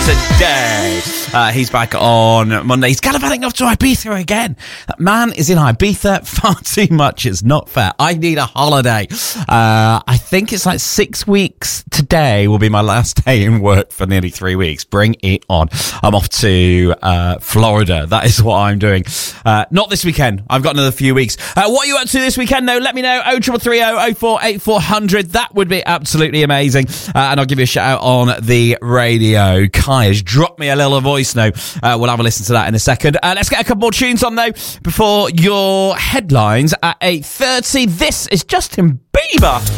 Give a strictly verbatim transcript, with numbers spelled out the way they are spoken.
today. Uh, he's back on Monday. He's gallivanting off to Ibiza again. That man is in Ibiza far too much. It's not fair. I need a holiday. Uh, I think it's like six weeks today will be my last day in work for nearly three weeks. Bring it on. I'm off to uh, Florida. That is what I'm doing. Uh, not this weekend. I've got another few weeks. Uh, what are you up to this weekend, though? Let me know. oh three three oh oh four eight four hundred. That would be absolutely amazing. Uh, and I'll give you a shout out on the radio. Kai has dropped me a little voice note. Uh, we'll have a listen to that in a second. Uh, let's get a couple more tunes on, though, before your headlines at eight thirty. This is Justin Bieber.